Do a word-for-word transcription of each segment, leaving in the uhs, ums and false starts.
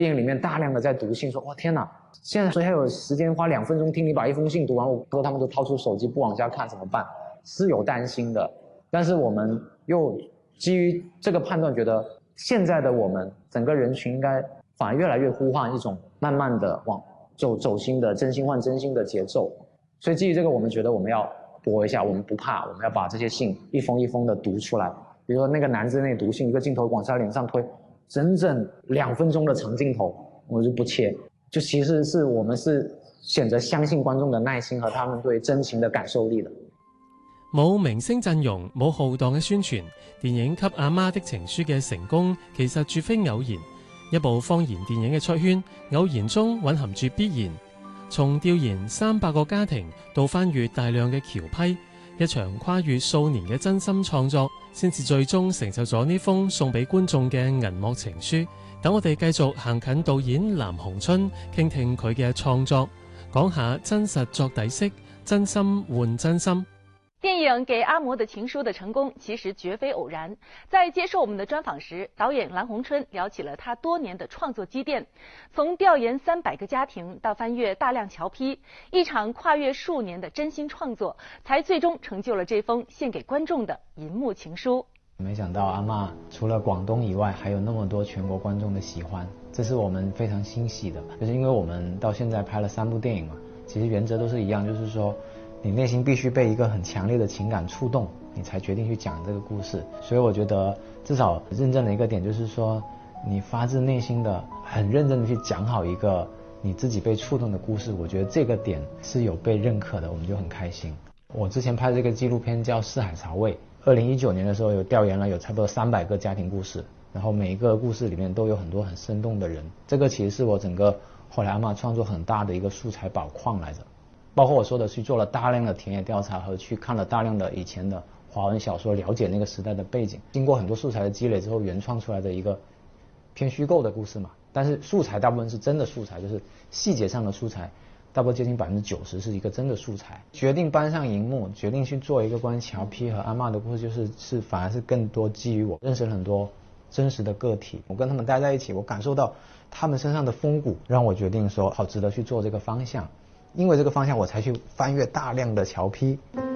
电影里面大量的在读信，说哇天哪，现在谁还有时间花两分钟听你把一封信读完？我说他们都掏出手机不往下看怎么办？是有担心的，但是我们又基于这个判断，觉得现在的我们整个人群应该反而越来越呼唤一种慢慢的往走走心的真心换真心的节奏。所以基于这个，我们觉得我们要搏一下，我们不怕，我们要把这些信一封一封的读出来。比如说那个男子那读信，一个镜头往他脸上推，整整两分钟的长镜头，我就不切。就其實是我們是選擇相信觀眾的耐心和他們對真情的感受力的。 冇明星陣容，冇浩蕩嘅宣傳，電影《給阿媽的情書》嘅成功其實絕非偶然。一部方言電影嘅出圈，偶然中蘊含住必然。從調研三百個家庭到翻閱大量嘅僑批，一場跨越數年嘅真心創作，先至最終成就咗呢封送俾觀眾嘅銀幕情書。等我哋繼續行近導演藍鴻春，傾聽佢嘅創作，講下真實作底色，真心換真心。 电影《给阿嬷的情书》的成功其实绝非偶然。在接受我们的专访时，导演蓝鸿春聊起了他多年的创作积淀，从调研三百个家庭到翻阅大量侨批，一场跨越数年的真心创作，才最终成就了这封献给观众的银幕情书。 没想到阿嬷除了广东以外，还有那么多全国观众的喜欢，这是我们非常欣喜的。就是因为我们到现在拍了三部电影嘛，其实原则都是一样，就是说你内心必须被一个很强烈的情感触动，你才决定去讲这个故事。所以我觉得至少认证的一个点就是说，你发自内心的很认真的去讲好一个你自己被触动的故事，我觉得这个点是有被认可的，我们就很开心。我之前拍的这个纪录片叫《四海潮味》，二零一九年的时候有调研了有差不多三百个家庭故事，然后每一个故事里面都有很多很生动的人，这个其实是我整个后来阿嬷创作很大的一个素材宝矿来着。包括我说的去做了大量的田野调查和去看了大量的以前的华文小说，了解那个时代的背景，经过很多素材的积累之后原创出来的一个偏虚构的故事嘛。但是素材大部分是真的素材，就是细节上的素材大部分接近百分之九十是一个真的素材。决定搬上荧幕，决定去做一个关于侨批和阿嬷的故事，就是是反而是更多基于我认识了很多真实的个体，我跟他们待在一起，我感受到他们身上的风骨，让我决定说好值得去做这个方向。因为这个方向我才去翻阅大量的侨批。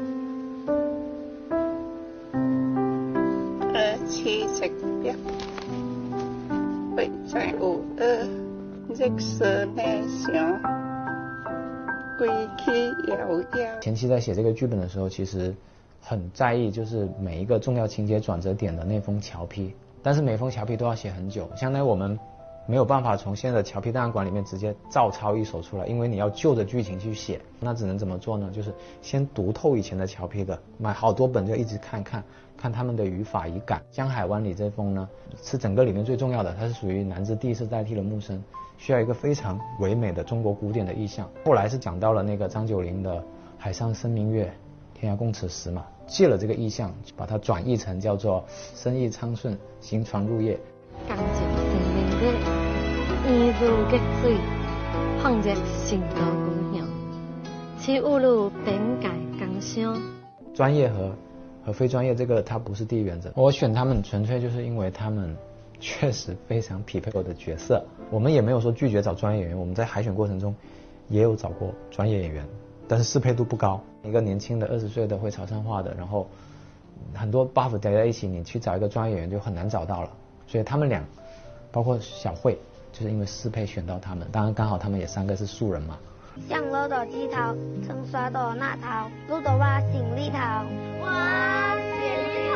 呃，七十一，会在有呃，热色内向，归去遥遥。 前期在写这个剧本的时候，其实很在意就是每一个重要情节转折点的那封侨批，但是每封侨批都要写很久，相当于我们没有办法从现在的侨批档案馆里面直接照抄一手出来，因为你要就着剧情去写，那只能怎么做呢？就是先读透以前的侨批的，买好多本就一直看看看他们的语法语感。江海湾里这封呢是整个里面最重要的，它是属于南字第一次代替了木声，需要一个非常唯美的中国古典的意象。后来是讲到了那个张九龄的海上生明月，天涯共此时嘛，借了这个意象把它转译成叫做生意昌顺，行船入夜。 感情生明月，烟如激水，放热心头姑娘，起雾路本改刚香。 专业和和非专业这个它不是第一原则，我选他们纯粹就是因为他们确实非常匹配我的角色。我们也没有说拒绝找专业演员，我们在海选过程中也有找过专业演员，但是适配度不高。一个年轻的二十岁的会潮汕话的，然后很多 buff 叠在一起，你去找一个专业演员就很难找到了。所以他们俩包括小慧就是因为适配选到他们，当然刚好他们也三个是素人嘛。 上路到枝头，曾刷到那头，路到我心里头，我心里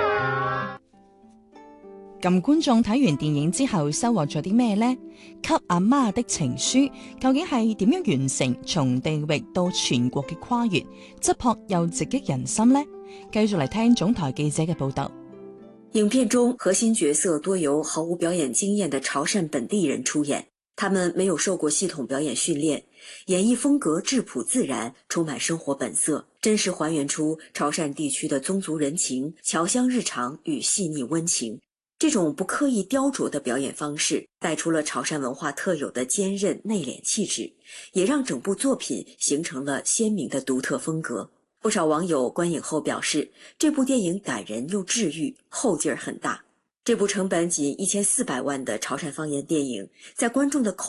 頭。 咁觀眾睇完電影之後收穫咗啲咩呢？給阿媽的情書究竟係點樣完成從地域到全國嘅跨越，質樸又直擊人心呢？繼續嚟聽總台記者嘅報導。 影片中核心角色多由毫無表演經驗的潮汕本地人出演，他們沒有受過系統表演訓練，演繹風格質樸自然，充滿生活本色，真實還原出潮汕地區的宗族人情、僑鄉日常與細膩溫情。這種不刻意雕琢的表演方式，帶出了潮汕文化特有的堅韌內斂氣質，也讓整部作品形成了鮮明的獨特風格。不少網友觀影後表示，這部電影感人又治癒，後勁兒很大。 这部成本仅一千四百万的潮汕方言电影，在观众的口